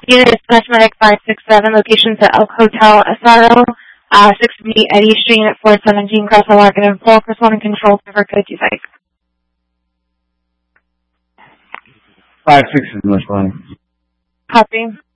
Unit is Special Medic 567, locations at Elk Hotel, SRO, 6B Eddy Street, Unit 417, Crosswell, Market, and Polk, responding control for code 25. 5-6 is much fun. Copy.